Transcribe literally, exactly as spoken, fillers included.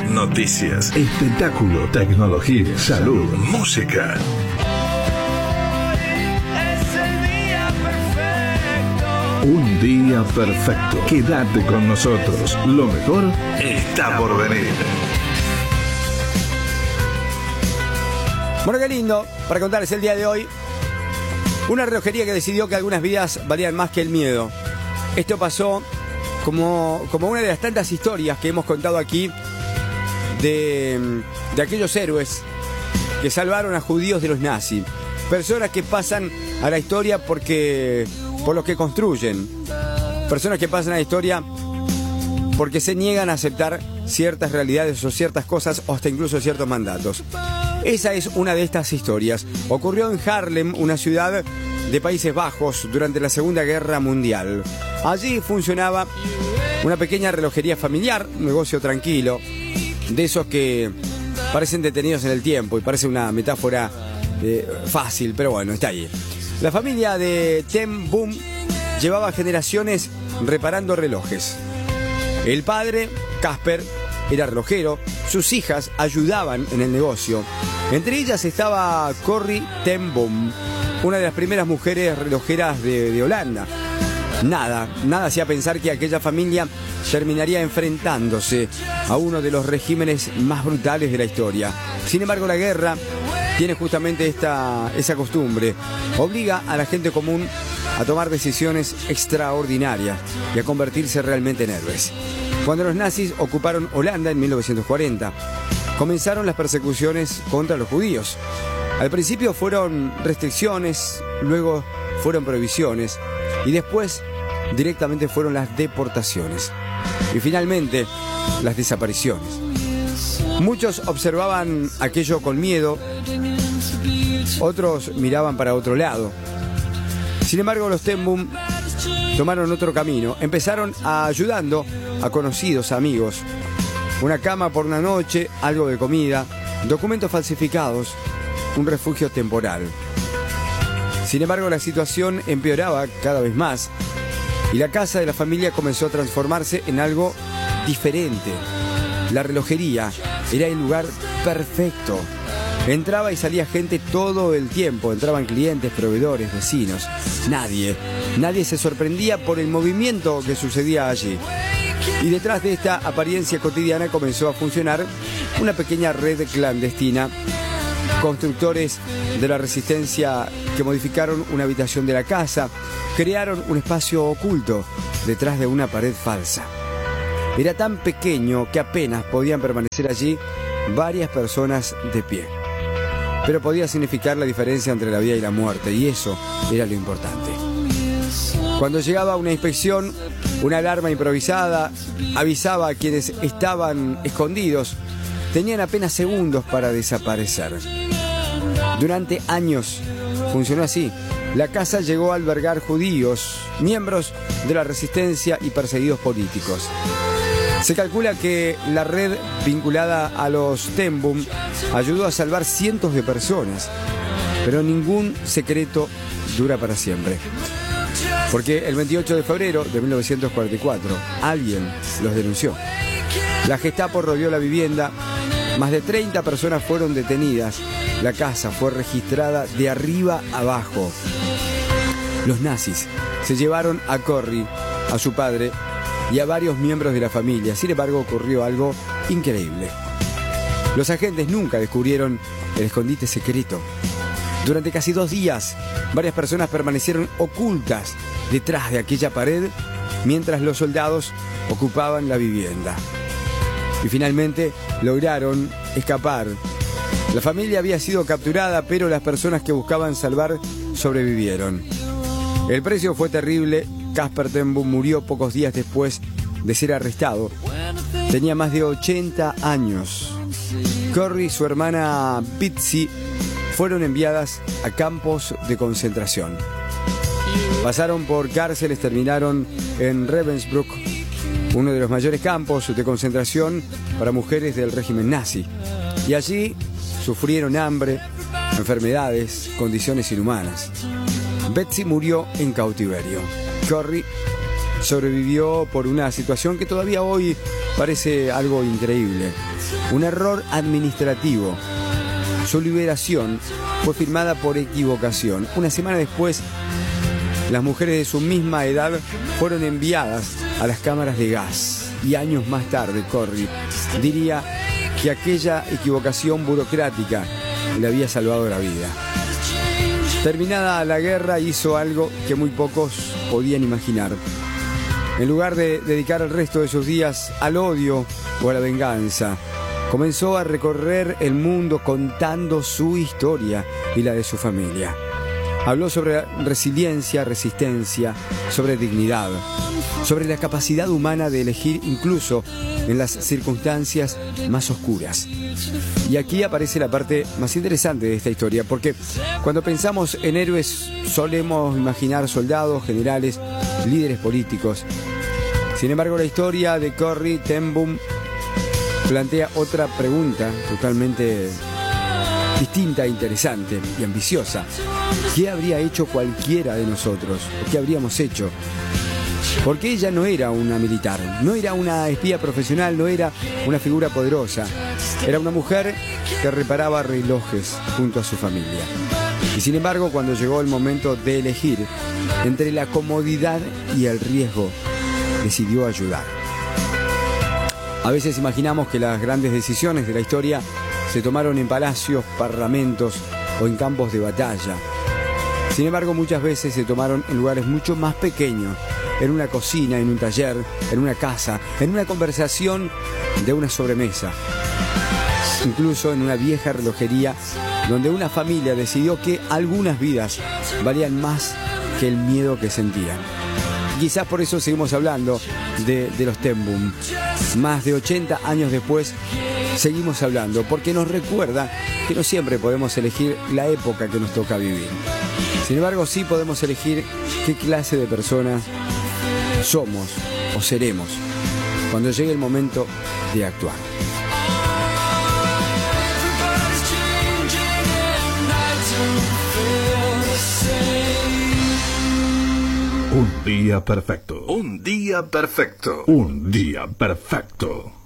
noticias, espectáculo, tecnología, salud, música. Un día perfecto. Quédate con nosotros. Lo mejor está por venir. Bueno, qué lindo para contarles el día de hoy. Una relojería que decidió que algunas vidas valían más que el miedo. Esto pasó como, como una de las tantas historias que hemos contado aquí de, de aquellos héroes que salvaron a judíos de los nazis. Personas que pasan a la historia porque por lo que construyen. Personas que pasan a la historia porque se niegan a aceptar ciertas realidades o ciertas cosas o hasta incluso ciertos mandatos. Esa es una de estas historias. Ocurrió en Haarlem, una ciudad de Países Bajos, durante la Segunda Guerra Mundial. Allí funcionaba una pequeña relojería familiar, un negocio tranquilo, de esos que parecen detenidos en el tiempo y parece una metáfora eh, fácil, pero bueno, está ahí. La familia de Ten Boom llevaba generaciones reparando relojes. El padre, Casper, era relojero. Sus hijas ayudaban en el negocio. Entre ellas estaba Corrie Ten Boom, una de las primeras mujeres relojeras de, de Holanda. Nada, nada hacía pensar que aquella familia terminaría enfrentándose a uno de los regímenes más brutales de la historia. Sin embargo, la guerra tiene justamente esta, esa costumbre. Obliga a la gente común a tomar decisiones extraordinarias y a convertirse realmente en héroes. Cuando los nazis ocuparon Holanda en mil novecientos cuarenta, comenzaron las persecuciones contra los judíos. Al principio fueron restricciones, luego fueron prohibiciones y después directamente fueron las deportaciones y finalmente las desapariciones. Muchos observaban aquello con miedo, otros miraban para otro lado. Sin embargo, los Ten Boom tomaron otro camino. Empezaron a ayudando a conocidos, amigos. Una cama por una noche, algo de comida, documentos falsificados, un refugio temporal. Sin embargo, la situación empeoraba cada vez más y la casa de la familia comenzó a transformarse en algo diferente. La relojería era el lugar perfecto. Entraba y salía gente todo el tiempo. Entraban clientes, proveedores, vecinos. Nadie, nadie se sorprendía por el movimiento que sucedía allí. Y detrás de esta apariencia cotidiana comenzó a funcionar una pequeña red clandestina. Constructores de la resistencia que modificaron una habitación de la casa, crearon un espacio oculto detrás de una pared falsa. Era tan pequeño que apenas podían permanecer allí varias personas de pie. Pero podía significar la diferencia entre la vida y la muerte, y eso era lo importante. Cuando llegaba una inspección, una alarma improvisada avisaba a quienes estaban escondidos. Tenían apenas segundos para desaparecer. Durante años funcionó así. La casa llegó a albergar judíos, miembros de la resistencia y perseguidos políticos. Se calcula que la red vinculada a los Ten Boom ayudó a salvar cientos de personas, pero ningún secreto dura para siempre. Porque el veintiocho de febrero de mil novecientos cuarenta y cuatro, alguien los denunció. La Gestapo rodeó la vivienda, más de treinta personas fueron detenidas, la casa fue registrada de arriba abajo. Los nazis se llevaron a Corrie, a su padre y a varios miembros de la familia. Sin embargo, ocurrió algo increíble. Los agentes nunca descubrieron el escondite secreto. Durante casi dos días, varias personas permanecieron ocultas detrás de aquella pared mientras los soldados ocupaban la vivienda. Y finalmente lograron escapar. La familia había sido capturada, pero las personas que buscaban salvar sobrevivieron. El precio fue terrible. Casper Ten Boom murió pocos días después de ser arrestado. Tenía más de ochenta años. Corrie y su hermana Betsy fueron enviadas a campos de concentración. Pasaron por cárceles, terminaron en Ravensbrück, uno de los mayores campos de concentración para mujeres del régimen nazi. Y allí sufrieron hambre, enfermedades, condiciones inhumanas. Betsy murió en cautiverio. Corrie sobrevivió por una situación que todavía hoy parece algo increíble. Un error administrativo. Su liberación fue firmada por equivocación. Una semana después, las mujeres de su misma edad fueron enviadas a las cámaras de gas. Y años más tarde, Corrie diría que aquella equivocación burocrática le había salvado la vida. Terminada la guerra, hizo algo que muy pocos podían imaginar. En lugar de dedicar el resto de sus días al odio o a la venganza, comenzó a recorrer el mundo contando su historia y la de su familia. Habló sobre resiliencia, resistencia, sobre dignidad, sobre la capacidad humana de elegir incluso en las circunstancias más oscuras. Y aquí aparece la parte más interesante de esta historia, porque cuando pensamos en héroes solemos imaginar soldados, generales, líderes políticos. Sin embargo, la historia de Corrie ten Boom plantea otra pregunta totalmente distinta, interesante y ambiciosa. ¿Qué habría hecho cualquiera de nosotros? ¿Qué habríamos hecho? Porque ella no era una militar, no era una espía profesional, no era una figura poderosa. Era una mujer que reparaba relojes junto a su familia. Y sin embargo, cuando llegó el momento de elegir entre la comodidad y el riesgo, decidió ayudar. A veces imaginamos que las grandes decisiones de la historia se tomaron en palacios, parlamentos o en campos de batalla. Sin embargo, muchas veces se tomaron en lugares mucho más pequeños, en una cocina, en un taller, en una casa, en una conversación de una sobremesa, incluso en una vieja relojería donde una familia decidió que algunas vidas valían más que el miedo que sentían. Quizás por eso seguimos hablando de, de los ten Boom. Más de ochenta años después, seguimos hablando, porque nos recuerda que no siempre podemos elegir la época que nos toca vivir. Sin embargo, sí podemos elegir qué clase de personas somos o seremos cuando llegue el momento de actuar. Un día perfecto. Un día perfecto. Un día perfecto.